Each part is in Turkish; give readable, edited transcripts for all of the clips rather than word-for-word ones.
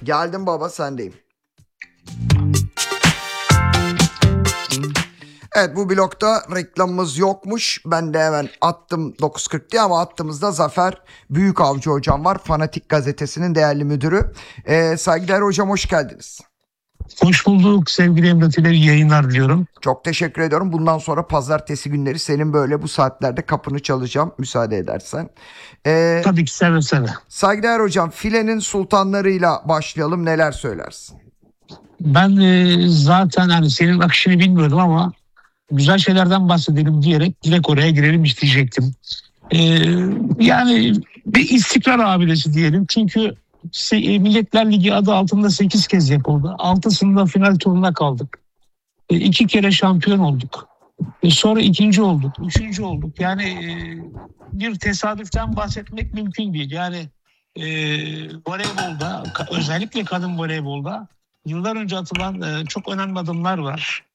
Geldim baba, sendeyim. Evet, bu blokta reklamımız yokmuş. Ben de hemen attım 9.40 diye, ama attığımızda Zafer Büyükavcı hocam var. Fanatik gazetesinin değerli müdürü. Saygıdeğer hocam, hoş geldiniz. Hoş bulduk sevgili Emre ile yayınlar diliyorum. Çok teşekkür ediyorum. Bundan sonra pazartesi günleri senin böyle bu saatlerde kapını çalacağım, müsaade edersen. Tabii ki, seve seve. Saygıdeğer hocam, filenin sultanlarıyla başlayalım. Neler söylersin? Ben zaten hani senin akışını bilmiyordum ama güzel şeylerden bahsedelim diyerek direkt oraya girelim isteyecektim. Yani bir istikrar abidesi diyelim. Çünkü Milletler Ligi adı altında 8 kez yapıldı. 6'sında final turuna kaldık. 2 kere şampiyon olduk. Sonra 2. olduk, 3. olduk. Yani bir tesadüften bahsetmek mümkün değil. Yani voleybolda, özellikle kadın voleybolda yıllar önce atılan çok önemli adımlar var.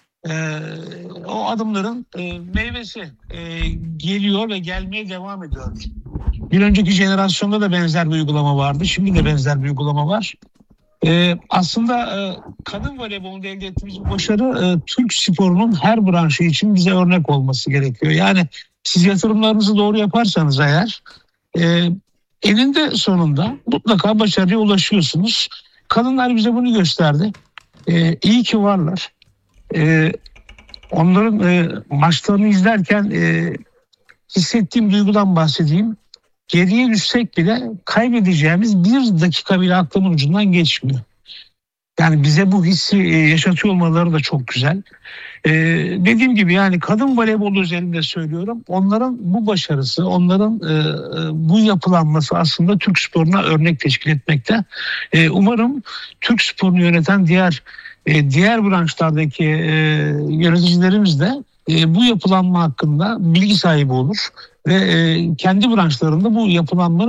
O adımların meyvesi geliyor ve gelmeye devam ediyor. Bir önceki jenerasyonda da benzer bir uygulama vardı. Şimdi de benzer bir uygulama var. Aslında kadın voleybolunda elde ettiğimiz başarı Türk sporunun her branşı için bize örnek olması gerekiyor. Yani siz yatırımlarınızı doğru yaparsanız eğer eninde sonunda mutlaka başarıya ulaşıyorsunuz. Kadınlar bize bunu gösterdi. İyi ki varlar. Onların maçlarını izlerken hissettiğim duygudan bahsedeyim. Geriye düşsek bile kaybedeceğimiz bir dakika bile aklımın ucundan geçmiyor. Yani bize bu hissi yaşatıyor olmaları da çok güzel. Dediğim gibi yani kadın voleybolu özelinde söylüyorum. Onların bu başarısı, onların bu yapılanması aslında Türk sporuna örnek teşkil etmekte. Umarım Türk sporunu yöneten diğer branşlardaki yöneticilerimiz de bu yapılanma hakkında bilgi sahibi olur ve kendi branşlarında bu yapılanma